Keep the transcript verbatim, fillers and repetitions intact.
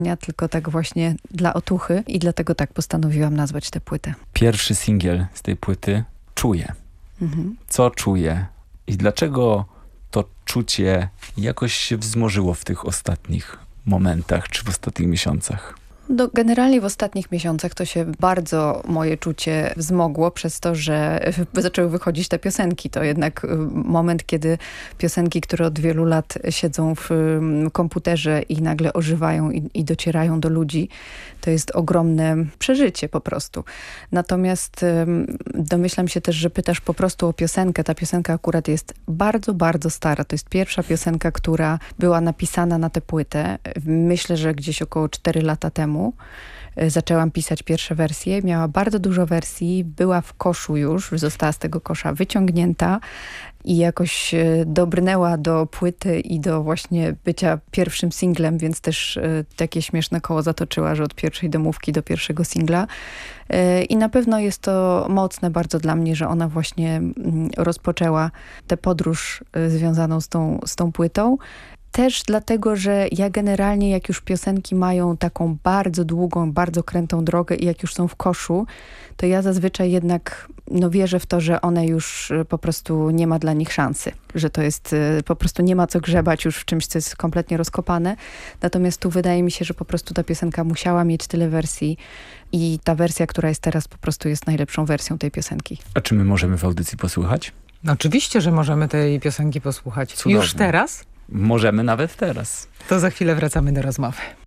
Ja tylko tak właśnie dla otuchy i dlatego tak postanowiłam nazwać tę płytę. Pierwszy singiel z tej płyty Czuję. Mhm. Co czuję i dlaczego to czucie jakoś się wzmożyło w tych ostatnich momentach czy w ostatnich miesiącach? No, generalnie w ostatnich miesiącach to się bardzo moje czucie wzmogło przez to, że zaczęły wychodzić te piosenki. To jednak moment, kiedy piosenki, które od wielu lat siedzą w komputerze i nagle ożywają i, i docierają do ludzi, to jest ogromne przeżycie po prostu. Natomiast domyślam się też, że pytasz po prostu o piosenkę. Ta piosenka akurat jest bardzo, bardzo stara. To jest pierwsza piosenka, która była napisana na tę płytę. Myślę, że gdzieś około cztery lata temu. Zaczęłam pisać pierwsze wersje. Miała bardzo dużo wersji. Była w koszu już. Została z tego kosza wyciągnięta i jakoś dobrnęła do płyty i do właśnie bycia pierwszym singlem, więc też takie śmieszne koło zatoczyła, że od pierwszej domówki do pierwszego singla. I na pewno jest to mocne bardzo dla mnie, że ona właśnie rozpoczęła tę podróż związaną z tą, z tą płytą. Też dlatego, że ja generalnie jak już piosenki mają taką bardzo długą, bardzo krętą drogę i jak już są w koszu, to ja zazwyczaj jednak no, wierzę w to, że one już po prostu nie ma dla nich szansy. Że to jest, po prostu nie ma co grzebać już w czymś, co jest kompletnie rozkopane. Natomiast tu wydaje mi się, że po prostu ta piosenka musiała mieć tyle wersji i ta wersja, która jest teraz, po prostu jest najlepszą wersją tej piosenki. A czy my możemy w audycji posłuchać? No, oczywiście, że możemy tej piosenki posłuchać. Cudownie. Już teraz? Możemy nawet teraz. To za chwilę wracamy do rozmowy.